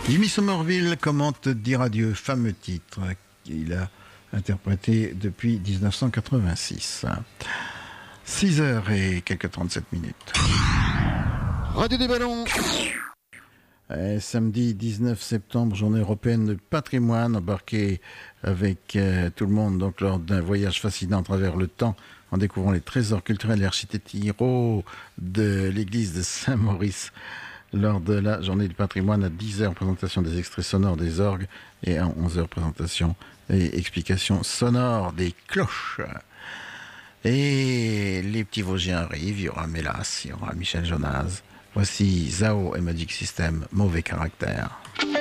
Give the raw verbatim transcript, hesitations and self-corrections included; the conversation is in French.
Jimmy Somerville commente Dire adieu, fameux titre qu'il a interprété depuis dix-neuf cent quatre-vingt-six. six heures et quelques trente-sept minutes. Radio des Ballons. Et samedi dix-neuf septembre, journée européenne de patrimoine, embarqué avec euh, tout le monde donc lors d'un voyage fascinant à travers le temps, en découvrant les trésors culturels et architecturaux de l'église de Saint-Maurice. Lors de la journée du patrimoine, à dix heures, présentation des extraits sonores des orgues, et à onze heures, présentation et explication sonore des cloches. Et les petits Vosgiens arrivent, il y aura Mélas, il y aura Michel Jonas. Voici Zao et Magic System, Mauvais Caractère.